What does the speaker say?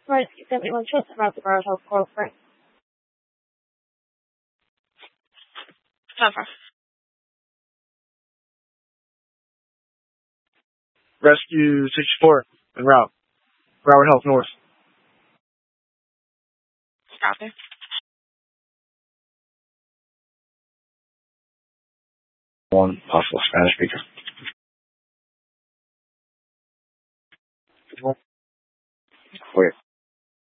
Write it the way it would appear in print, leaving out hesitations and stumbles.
Right, 71 trips about the Broward Health Coral Spring. Cover. Rescue 64 en route. Broward Health North. Copy. One possible Spanish speaker. Wait.